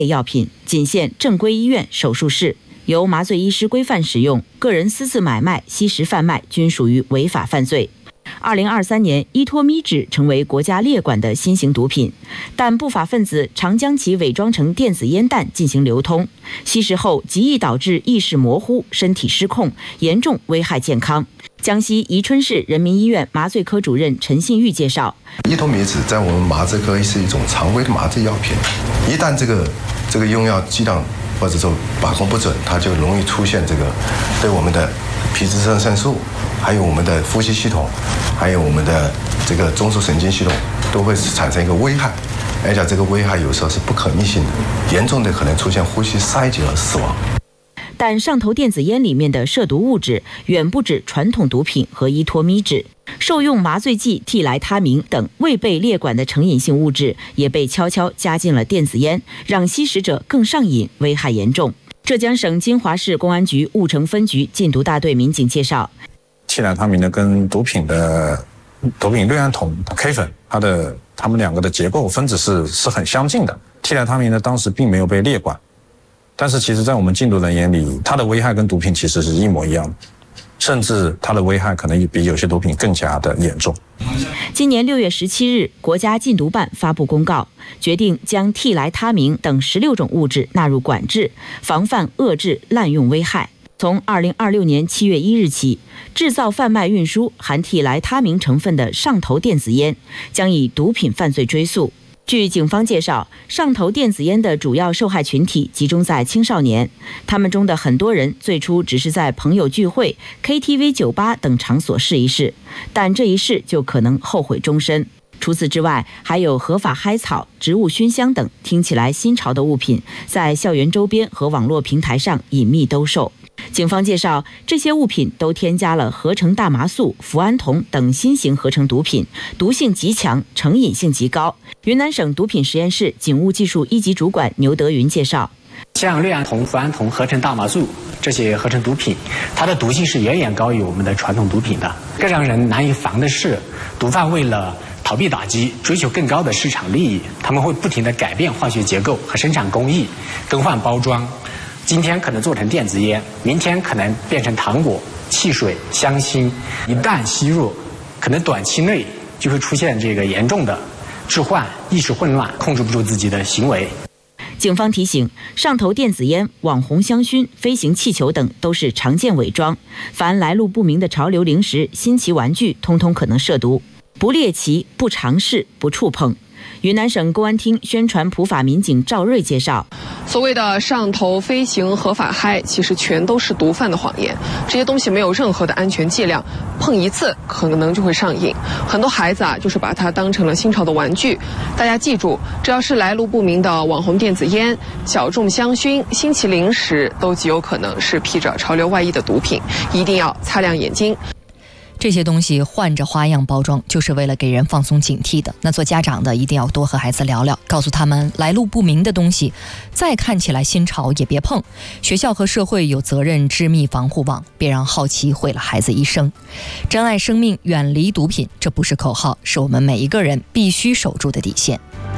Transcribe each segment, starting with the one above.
药品仅限正规医院、手术室，由麻醉医师规范使用，个人私自买卖、吸食贩卖均属于违法犯罪。2023年，依托咪酯成为国家列管的新型毒品，但不法分子常将其伪装成电子烟弹进行流通，吸食后极易导致意识模糊、身体失控，严重危害健康。江西宜春市人民医院麻醉科主任陈信玉介绍， 依托咪酯在我们麻醉科是一种常规的麻醉药品，一旦这个用药剂量或者说把控不准，它就容易出现对我们的皮质肾素，还有我们的呼吸系统，还有我们的中枢神经系统都会产生一个危害，而且这个危害有时候是不可逆性的，严重的可能出现呼吸衰竭而死亡。 但上头电子烟里面的涉毒物质远不止传统毒品和依托咪酯，受用麻醉剂替来他明等未被列管的成瘾性物质也被悄悄加进了电子烟，让吸食者更上瘾，危害严重。浙江省金华市公安局婺城分局禁毒大队民警介绍， 替来他明的跟毒品氯胺酮 K 粉，它们两个的结构分子是很相近的。替来他明呢，当时并没有被列管，但是其实在我们禁毒人眼里，它的危害跟毒品其实是一模一样的，甚至它的危害可能比有些毒品更加的严重。 今年6月17日，国家禁毒办发布公告，决定将替来他明等16种物质纳入管制，防范遏制滥用危害。从2026年7月1日起，制造、贩卖、运输含替来他明成分的上头电子烟将以毒品犯罪追诉。据警方介绍，上头电子烟的主要受害群体集中在青少年，他们中的很多人最初只是在朋友聚会、KTV、酒吧等场所试一试，但这一试就可能后悔终身。除此之外，还有合法嗨草、植物熏香等听起来新潮的物品，在校园周边和网络平台上隐秘兜售。警方介绍，这些物品都添加了合成大麻素、脯胺酮等新型合成毒品，毒性极强，成瘾性极高。云南省毒品实验室警务技术1级主管牛德云介绍， 像氯胺酮、脯胺酮、合成大麻素这些合成毒品，它的毒性是远远高于我们的传统毒品的。更让人难以防的是，毒贩为了逃避打击，追求更高的市场利益，他们会不停地改变化学结构和生产工艺，更换包装。今天可能做成电子烟，明天可能变成糖果、汽水、香辛。一旦吸入，可能短期内就会出现严重的致幻、意识混乱，控制不住自己的行为。 警方提醒，上头电子烟、网红香薰、飞行气球等都是常见伪装，凡来路不明的潮流零食、新奇玩具，通通可能涉毒，不猎奇、不尝试、不触碰。云南省公安厅宣传普法民警赵瑞介绍， 所谓的上头飞行合法嗨，其实全都是毒贩的谎言。这些东西没有任何的安全剂量，碰一次可能就会上瘾。很多孩子就是把它当成了新潮的玩具。大家记住，只要是来路不明的网红电子烟、小众香薰、新奇零食，都极有可能是披着潮流外衣的毒品，一定要擦亮眼睛。 这些东西换着花样包装，就是为了给人放松警惕的。那做家长的一定要多和孩子聊聊，告诉他们来路不明的东西，再看起来新潮也别碰。学校和社会有责任织密防护网，别让好奇毁了孩子一生。珍爱生命，远离毒品，这不是口号，是我们每一个人必须守住的底线。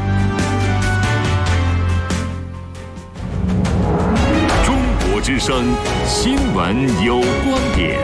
中国之声新闻有观点。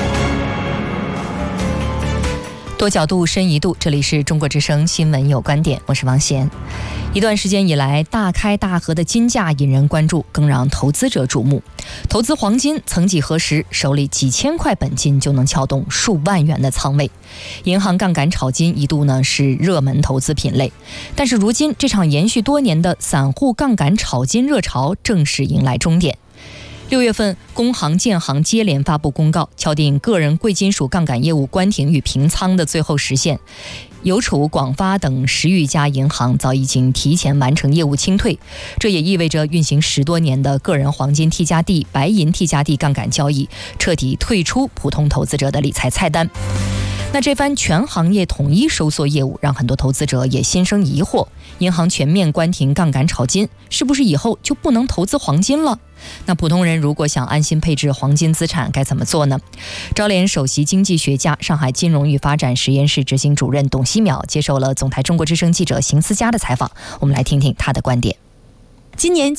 多角度深一度，这里是中国之声新闻有观点，我是王贤。一段时间以来，大开大合的金价引人关注，更让投资者瞩目。投资黄金，曾几何时，手里几千块本金就能撬动数万元的仓位。银行杠杆炒金一度是热门投资品类，但是如今这场延续多年的散户杠杆炒金热潮正式迎来终点。6月份，工行、建行接连发布公告，敲定个人贵金属杠杆业务关停与平仓的最后时限。邮储、广发等10余家银行早已经提前完成业务清退，这也意味着运行10多年的个人黄金 T 加 D、白银 T 加 D 杠杆交易彻底退出普通投资者的理财菜单。那这番全行业统一收缩业务，让很多投资者也心生疑惑：银行全面关停杠杆炒金，是不是以后就不能投资黄金了？那普通人如果想安心配置黄金资产，该怎么做呢？招联首席经济学家、上海金融与发展实验室执行主任董希淼接受了总台中国之声记者邢思佳的采访，我们来听听他的观点。 今年